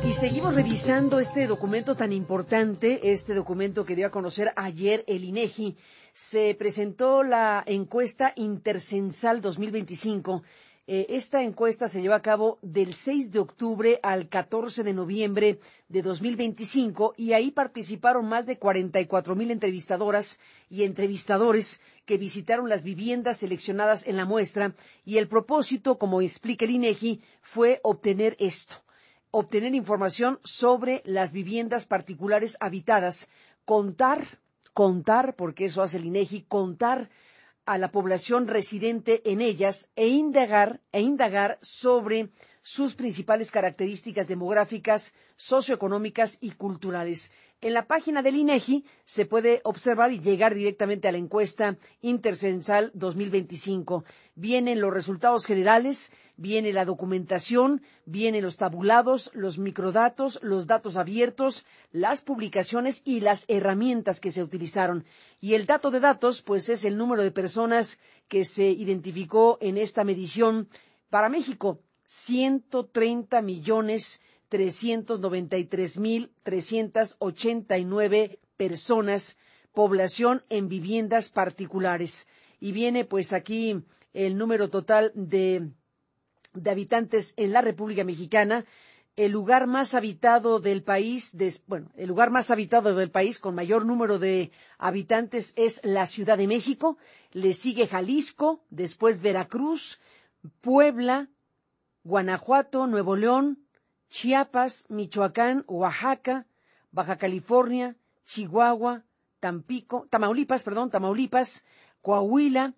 Y seguimos revisando este documento tan importante, este documento que dio a conocer ayer el INEGI. Se presentó la encuesta Intercensal 2025. Esta encuesta se llevó a cabo del 6 de octubre al 14 de noviembre de 2025 y ahí participaron más de 44,000 entrevistadoras y entrevistadores que visitaron las viviendas seleccionadas en la muestra, y el propósito, como explica el INEGI, fue obtener información sobre las viviendas particulares habitadas, contar, porque eso hace el INEGI, contar a la población residente en ellas e indagar sobre sus principales características demográficas, socioeconómicas y culturales. En la página del INEGI se puede observar y llegar directamente a la encuesta Intercensal 2025. Vienen los resultados generales, viene la documentación, vienen los tabulados, los microdatos, los datos abiertos, las publicaciones y las herramientas que se utilizaron. Y el dato de datos, pues, es el número de personas que se identificó en esta medición para México: 130,393,389 personas, población en viviendas particulares. Y viene pues aquí el número total de habitantes en la República Mexicana. El lugar más habitado del país, con mayor número de habitantes es la Ciudad de México. Le sigue Jalisco, después Veracruz, Puebla, Guanajuato, Nuevo León, Chiapas, Michoacán, Oaxaca, Baja California, Chihuahua, Tamaulipas, Coahuila,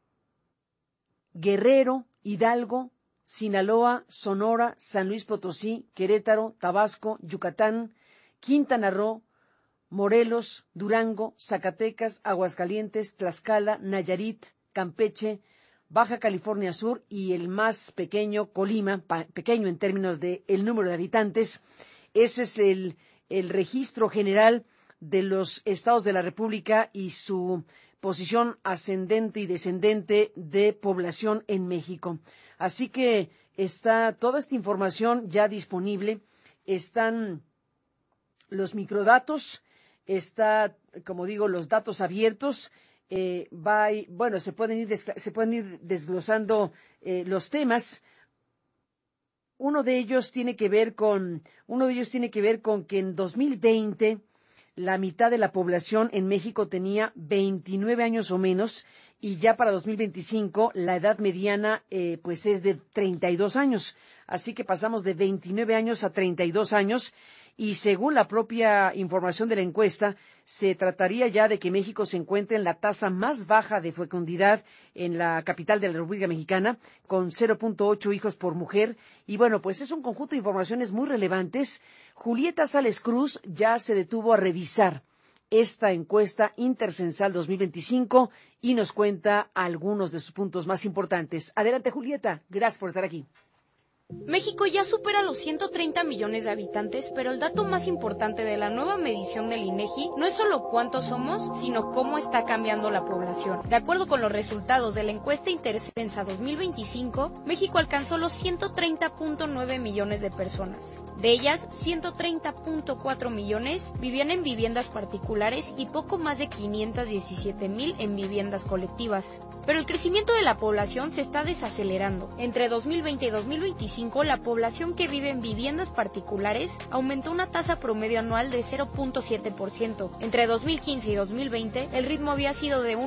Guerrero, Hidalgo, Sinaloa, Sonora, San Luis Potosí, Querétaro, Tabasco, Yucatán, Quintana Roo, Morelos, Durango, Zacatecas, Aguascalientes, Tlaxcala, Nayarit, Campeche, Baja California Sur y el más pequeño, Colima, pequeño en términos de el número de habitantes. Ese es el registro general de los estados de la República y su posición ascendente y descendente de población en México. Así que está toda esta información ya disponible. Están los microdatos, está, como digo, los datos abiertos. Se pueden ir desglosando los temas. Uno de ellos tiene que ver con que en 2020 la mitad de la población en México tenía 29 años o menos, y ya para 2025 la edad mediana pues es de 32 años. Así que pasamos de 29 años a 32 años. Y según la propia información de la encuesta, se trataría ya de que México se encuentre en la tasa más baja de fecundidad en la capital de la República Mexicana, con 0.8 hijos por mujer. Y bueno, pues es un conjunto de informaciones muy relevantes. Julieta Sales Cruz ya se detuvo a revisar esta encuesta Intercensal 2025 y nos cuenta algunos de sus puntos más importantes. Adelante, Julieta. Gracias por estar aquí. México ya supera los 130 millones de habitantes, pero el dato más importante de la nueva medición del INEGI no es solo cuántos somos, sino cómo está cambiando la población. De acuerdo con los resultados de la encuesta Intercensa 2025, México alcanzó los 130.9 millones de personas. De ellas, 130.4 millones vivían en viviendas particulares y poco más de 517,000 en viviendas colectivas. Pero el crecimiento de la población se está desacelerando. Entre 2020 y 2025, la población que vive en viviendas particulares aumentó una tasa promedio anual de 0.7%. Entre 2015 y 2020, el ritmo había sido de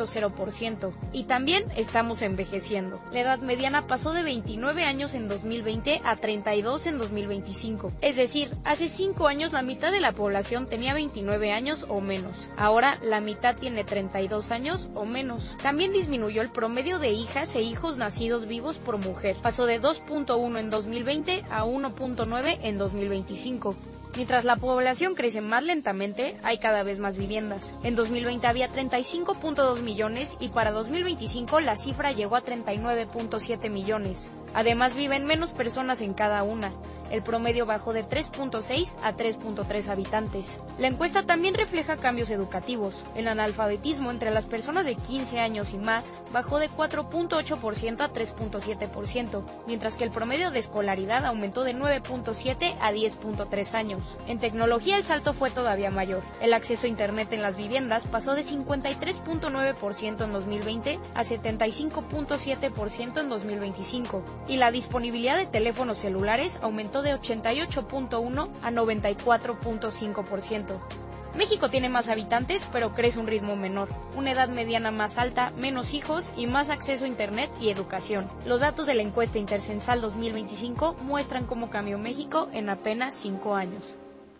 1.0%. Y también estamos envejeciendo. La edad mediana pasó de 29 años en 2020 a 32 en 2025. Es decir, hace 5 años la mitad de la población tenía 29 años o menos. Ahora la mitad tiene 32 años o menos. También disminuyó el promedio de hijas e hijos nacidos vivos por mujer. Pasó de 2.1 en 2020 a 1.9 en 2025. Mientras la población crece más lentamente, hay cada vez más viviendas. En 2020 había 35.2 millones y para 2025 la cifra llegó a 39.7 millones. Además, viven menos personas en cada una. El promedio bajó de 3.6 a 3.3 habitantes. La encuesta también refleja cambios educativos. El analfabetismo entre las personas de 15 años y más bajó de 4.8% a 3.7%, mientras que el promedio de escolaridad aumentó de 9.7 a 10.3 años. En tecnología el salto fue todavía mayor. El acceso a Internet en las viviendas pasó de 53.9% en 2020 a 75.7% en 2025, y la disponibilidad de teléfonos celulares aumentó de 88.1 a 94.5%. México tiene más habitantes, pero crece a un ritmo menor, una edad mediana más alta, menos hijos y más acceso a Internet y educación. Los datos de la encuesta intercensal 2025 muestran cómo cambió México en apenas 5 años.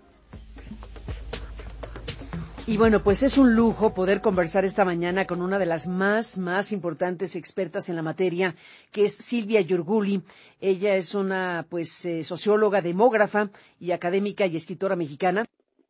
Y bueno, pues es un lujo poder conversar esta mañana con una de las más importantes expertas en la materia, que es Silvia Yurguli. Ella es una socióloga, demógrafa y académica y escritora mexicana,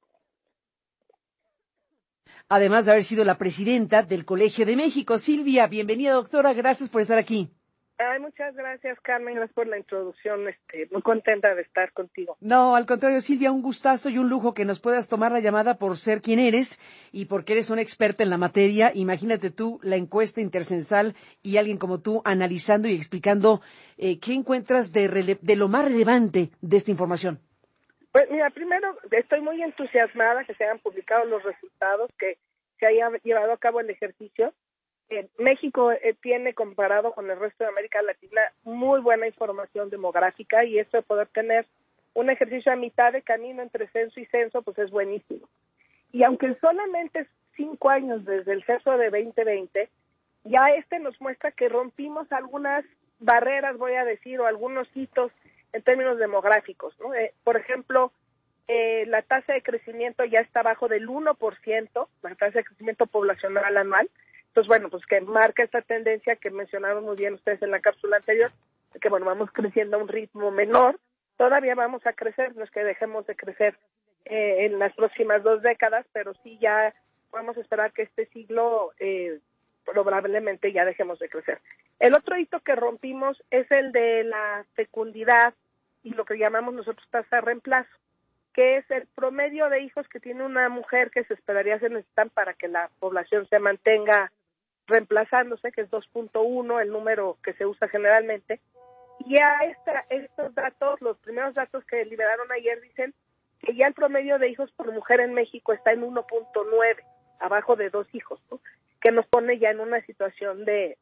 además de haber sido la presidenta del Colegio de México. Silvia, bienvenida, doctora, gracias por estar aquí. Ay, muchas gracias, Carmen, gracias por la introducción, muy contenta de estar contigo. No, al contrario, Silvia, un gustazo y un lujo que nos puedas tomar la llamada por ser quien eres y porque eres una experta en la materia. Imagínate tú la encuesta intercensal y alguien como tú analizando y explicando qué encuentras de lo más relevante de esta información. Pues mira, primero estoy muy entusiasmada que se hayan publicado los resultados, que se haya llevado a cabo el ejercicio. México tiene, comparado con el resto de América Latina, muy buena información demográfica, y esto de poder tener un ejercicio a mitad de camino entre censo y censo, pues es buenísimo. Y aunque solamente es 5 años desde el censo de 2020, ya nos muestra que rompimos algunas barreras, voy a decir, o algunos hitos en términos demográficos, ¿no? Por ejemplo, la tasa de crecimiento ya está abajo del 1%, la tasa de crecimiento poblacional anual. Entonces, bueno, pues que marca esta tendencia que mencionaron muy bien ustedes en la cápsula anterior, de que, bueno, vamos creciendo a un ritmo menor, todavía vamos a crecer, no es que dejemos de crecer en las próximas 2 décadas, pero sí ya vamos a esperar que este siglo probablemente ya dejemos de crecer. El otro hito que rompimos es el de la fecundidad y lo que llamamos nosotros tasa de reemplazo, que es el promedio de hijos que tiene una mujer que se esperaría se necesitan para que la población se mantenga reemplazándose, que es 2.1, el número que se usa generalmente. Y a estos datos, los primeros datos que liberaron ayer, dicen que ya el promedio de hijos por mujer en México está en 1.9, abajo de 2 hijos, ¿no? Que nos pone ya en una situación de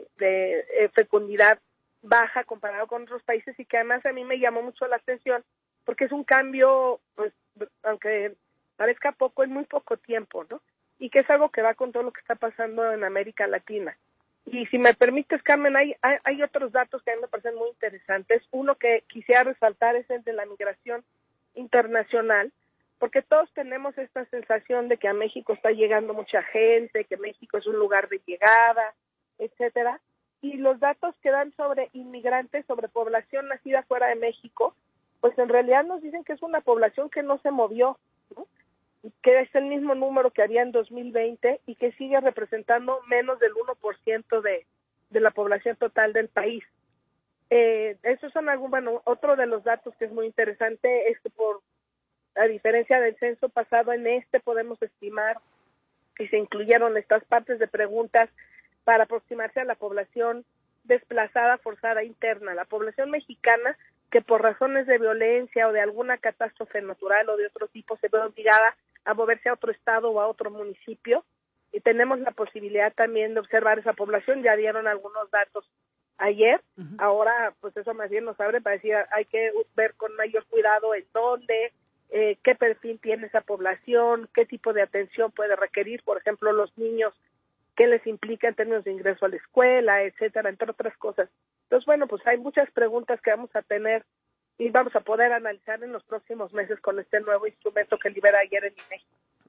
fecundidad baja comparado con otros países, y que además a mí me llamó mucho la atención porque es un cambio, pues, aunque parezca poco, en muy poco tiempo, ¿no? Y que es algo que va con todo lo que está pasando en América Latina. Y si me permites, Carmen, hay otros datos que a mí me parecen muy interesantes. Uno que quisiera resaltar es el de la migración internacional, porque todos tenemos esta sensación de que a México está llegando mucha gente, que México es un lugar de llegada, etcétera. Y los datos que dan sobre inmigrantes, sobre población nacida fuera de México, pues en realidad nos dicen que es una población que no se movió, ¿no? Que es el mismo número que había en 2020 y que sigue representando menos del 1% de la población total del país. Esos son otro de los datos que es muy interesante es que, por a diferencia del censo pasado, en podemos estimar que se incluyeron estas partes de preguntas para aproximarse a la población desplazada forzada interna, la población mexicana que por razones de violencia o de alguna catástrofe natural o de otro tipo se ve obligada a moverse a otro estado o a otro municipio, y tenemos la posibilidad también de observar esa población. Ya dieron algunos datos ayer, ahora pues eso más bien nos abre para decir hay que ver con mayor cuidado en dónde, qué perfil tiene esa población, qué tipo de atención puede requerir, por ejemplo, los niños, qué les implica en términos de ingreso a la escuela, etcétera, entre otras cosas. Entonces, bueno, pues hay muchas preguntas que vamos a tener y vamos a poder analizar en los próximos meses con este nuevo instrumento que libera ayer el INEGI.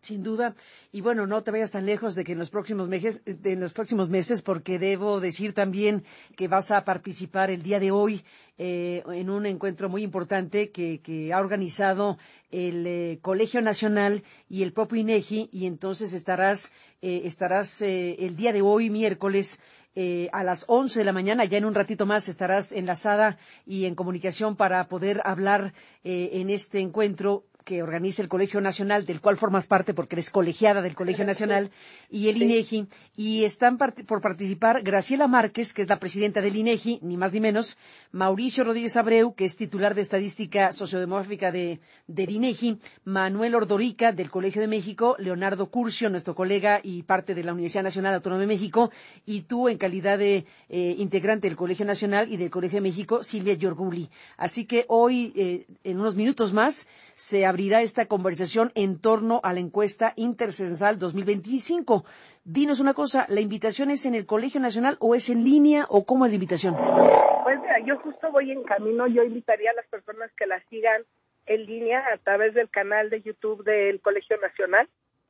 Sin duda. Y bueno, no te vayas tan lejos de que en los próximos meses, porque debo decir también que vas a participar el día de hoy en un encuentro muy importante que ha organizado el Colegio Nacional y el propio INEGI, y entonces estarás el día de hoy, miércoles, a las 11 de la mañana, ya en un ratito más estarás enlazada y en comunicación para poder hablar en este encuentro que organiza el Colegio Nacional, del cual formas parte porque eres colegiada del Colegio Nacional, y el INEGI, y están por participar Graciela Márquez, que es la presidenta del INEGI, ni más ni menos, Mauricio Rodríguez Abreu, que es titular de Estadística Sociodemográfica del INEGI, Manuel Ordorica, del Colegio de México, Leonardo Curcio, nuestro colega y parte de la Universidad Nacional Autónoma de México, y tú, en calidad de integrante del Colegio Nacional y del Colegio de México, Silvia Yorguli. Así que hoy, en unos minutos más, se abrirá esta conversación en torno a la encuesta intercensal 2025. Dinos una cosa, ¿la invitación es en el Colegio Nacional o es en línea o cómo es la invitación? Pues mira, yo justo voy en camino. Yo invitaría a las personas que la sigan en línea a través del canal de YouTube del Colegio Nacional.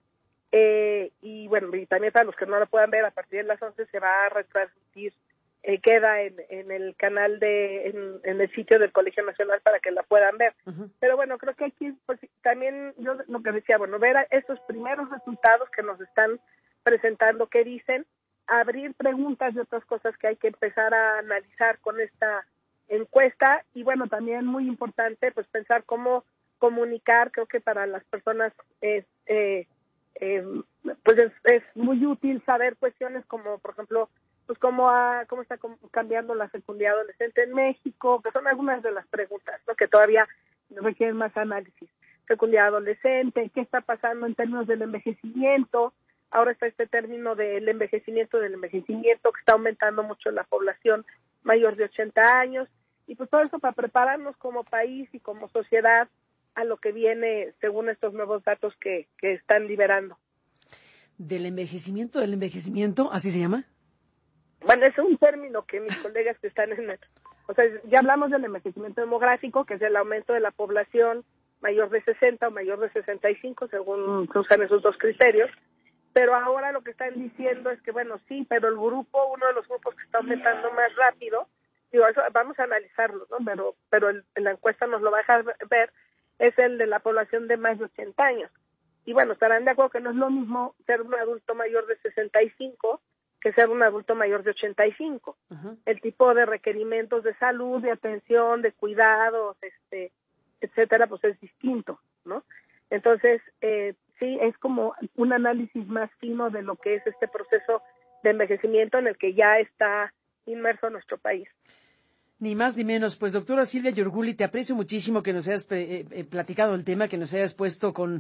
Y bueno, y también para los que no la puedan ver, a partir de las 11 se va a retransmitir, queda en el canal en el sitio del Colegio Nacional para que la puedan ver. Uh-huh. Pero bueno, creo que aquí pues, también yo lo que decía, bueno, ver estos primeros resultados que nos están presentando, qué dicen, abrir preguntas y otras cosas que hay que empezar a analizar con esta encuesta, y bueno, también muy importante pues pensar cómo comunicar. Creo que para las personas pues es muy útil saber cuestiones como, por ejemplo, pues cómo está cambiando la fecundidad adolescente en México, que son algunas de las preguntas, ¿no?, que todavía requieren más análisis. Fecundidad adolescente, qué está pasando en términos del envejecimiento. Ahora está este término del envejecimiento, que está aumentando mucho en la población mayor de 80 años, y pues todo eso para prepararnos como país y como sociedad a lo que viene según estos nuevos datos que están liberando. ¿Del envejecimiento, así se llama? Bueno, es un término que mis colegas que están o sea, ya hablamos del envejecimiento demográfico, que es el aumento de la población mayor de 60 o mayor de 65, según se usan esos dos criterios, pero ahora lo que están diciendo es que, bueno, sí, pero uno de los grupos que está aumentando más rápido, digo, eso vamos a analizarlo, ¿no? Pero en la encuesta nos lo va a dejar ver, es el de la población de más de 80 años. Y bueno, estarán de acuerdo que no es lo mismo ser un adulto mayor de 65 que ser un adulto mayor de 85. Uh-huh. El tipo de requerimientos de salud, de atención, de cuidados, etcétera, pues es distinto, ¿no? Entonces, sí, es como un análisis más fino de lo que es este proceso de envejecimiento en el que ya está inmerso nuestro país. Ni más ni menos. Pues, doctora Silvia Yorguli, te aprecio muchísimo que nos hayas platicado el tema, que nos hayas puesto con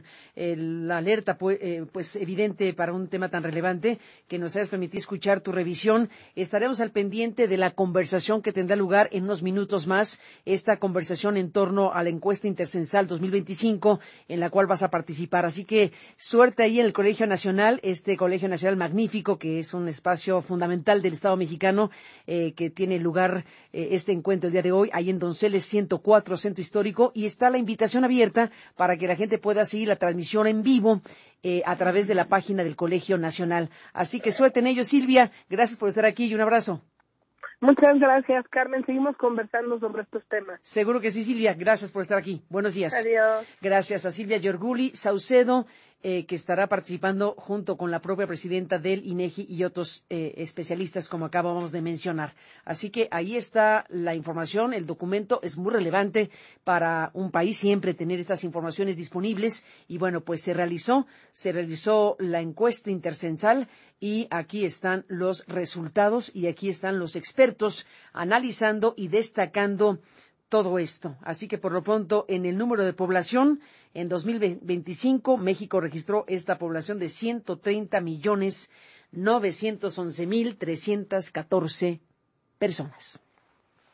la alerta pues evidente para un tema tan relevante, que nos hayas permitido escuchar tu revisión. Estaremos al pendiente de la conversación que tendrá lugar en unos minutos más, esta conversación en torno a la encuesta intercensal 2025, en la cual vas a participar. Así que suerte ahí en el Colegio Nacional, este Colegio Nacional magnífico, que es un espacio fundamental del Estado mexicano, que tiene lugar este encuentro el día de hoy, ahí en Donceles 104, Centro Histórico, y está la invitación abierta para que la gente pueda seguir la transmisión en vivo a través de la página del Colegio Nacional. Así que suerte en ello, Silvia. Gracias por estar aquí y un abrazo. Muchas gracias, Carmen. Seguimos conversando sobre estos temas. Seguro que sí, Silvia. Gracias por estar aquí. Buenos días. Adiós. Gracias a Silvia Yorguli Saucedo, que estará participando junto con la propia presidenta del INEGI y otros especialistas, como acabamos de mencionar. Así que ahí está la información. El documento es muy relevante para un país siempre tener estas informaciones disponibles. Y bueno, pues se realizó la encuesta intercensal y aquí están los resultados y aquí están los expertos analizando y destacando todo esto. Así que por lo pronto, en el número de población, en 2025, México registró esta población de 130.911.314 personas.